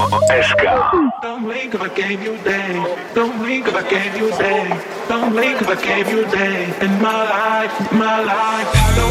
Don't blink if I gave you a day. Don't blink if I gave you a day. Don't blink if I gave you a day in my life, my life.